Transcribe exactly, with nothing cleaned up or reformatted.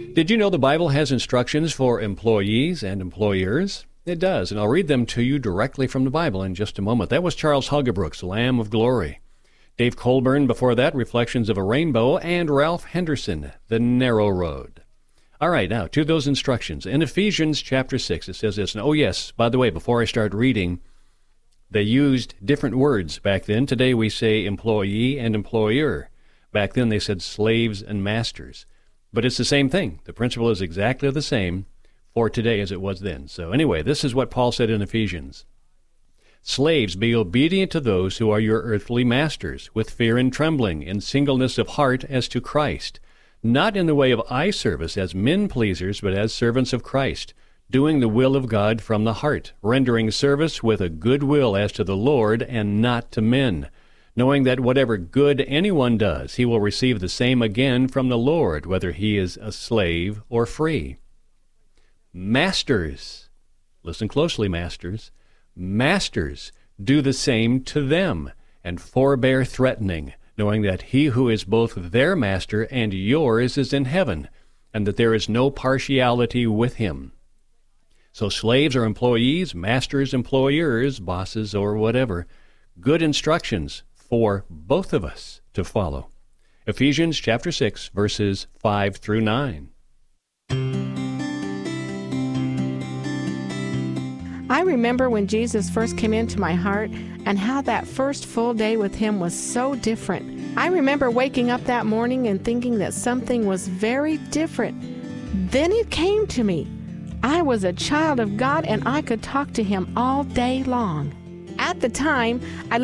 Did you know the Bible has instructions for employees and employers? It does, and I'll read them to you directly from the Bible in just a moment. That was Charles Huggebrooks, Lamb of Glory. Dave Colburn before that, Reflections of a Rainbow, and Ralph Henderson, The Narrow Road. All right, now to those instructions. In Ephesians chapter six, it says this. And oh yes, by the way, before I start reading, they used different words back then. Today we say employee and employer. Back then they said slaves and masters. But it's the same thing. The principle is exactly the same for today as it was then. So anyway, this is what Paul said in Ephesians. Slaves, be obedient to those who are your earthly masters, with fear and trembling, in singleness of heart as to Christ, not in the way of eye service as men-pleasers, but as servants of Christ, doing the will of God from the heart, rendering service with a good will as to the Lord and not to men, knowing that whatever good anyone does, he will receive the same again from the Lord, whether he is a slave or free. Masters, listen closely, masters, Masters, do the same to them, and forbear threatening, knowing that he who is both their master and yours is in heaven, and that there is no partiality with him. So slaves are employees, masters, employers, bosses, or whatever. Good instructions for both of us to follow. Ephesians chapter six, verses five through nine. I remember when Jesus first came into my heart and how that first full day with him was so different. I remember waking up that morning and thinking that something was very different. Then it came to me. I was a child of God and I could talk to him all day long. At the time, I